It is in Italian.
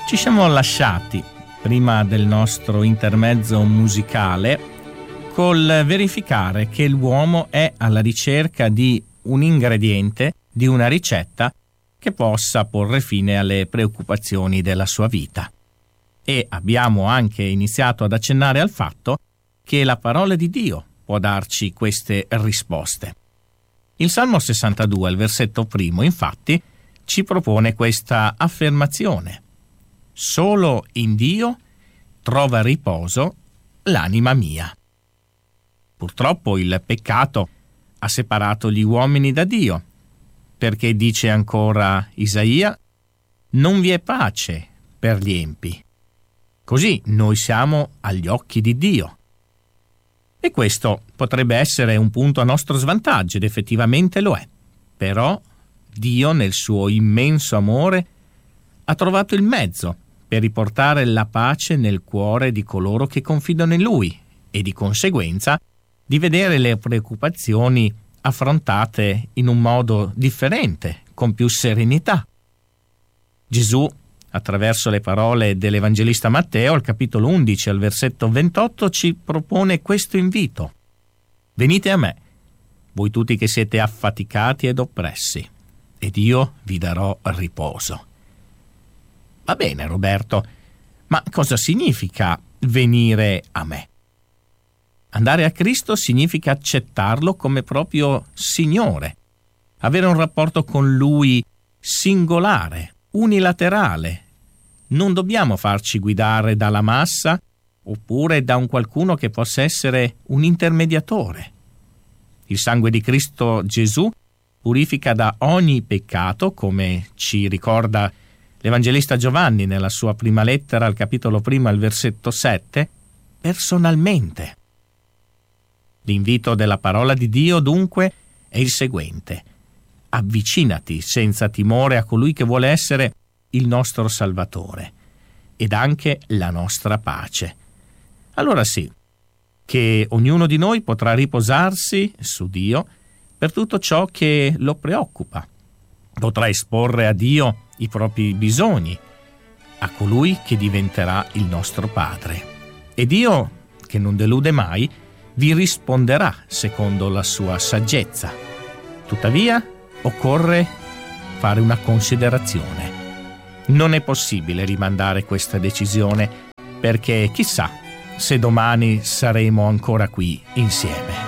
Ci siamo lasciati, prima del nostro intermezzo musicale, col verificare che l'uomo è alla ricerca di un ingrediente, di una ricetta che possa porre fine alle preoccupazioni della sua vita. E abbiamo anche iniziato ad accennare al fatto che la parola di Dio può darci queste risposte. Il Salmo 62, al versetto primo, infatti, ci propone questa affermazione: solo in Dio trova riposo l'anima mia. Purtroppo il peccato ha separato gli uomini da Dio, perché dice ancora Isaia: non vi è pace per gli empi. Così noi siamo agli occhi di Dio. E questo potrebbe essere un punto a nostro svantaggio, ed effettivamente lo è. Però Dio, nel suo immenso amore, ha trovato il mezzo per riportare la pace nel cuore di coloro che confidano in Lui e di conseguenza di vedere le preoccupazioni affrontate in un modo differente, con più serenità. Gesù, attraverso le parole dell'Evangelista Matteo, al capitolo 11, al versetto 28, ci propone questo invito: venite a me, voi tutti che siete affaticati ed oppressi, ed io vi darò riposo. Va bene, Roberto, ma cosa significa venire a me? Andare a Cristo significa accettarlo come proprio Signore, avere un rapporto con Lui singolare, unilaterale. Non dobbiamo farci guidare dalla massa oppure da un qualcuno che possa essere un intermediatore. Il sangue di Cristo Gesù purifica da ogni peccato, come ci ricorda l'Evangelista Giovanni nella sua prima lettera, al capitolo 1, al versetto 7, personalmente. L'invito della parola di Dio, dunque, è il seguente: avvicinati senza timore a colui che vuole essere il nostro Salvatore ed anche la nostra pace. Allora sì, che ognuno di noi potrà riposarsi su Dio per tutto ciò che lo preoccupa. Potrà esporre a Dio i propri bisogni, a colui che diventerà il nostro Padre. E Dio, che non delude mai, vi risponderà secondo la sua saggezza. Tuttavia, occorre fare una considerazione. Non è possibile rimandare questa decisione, perché chissà se domani saremo ancora qui insieme.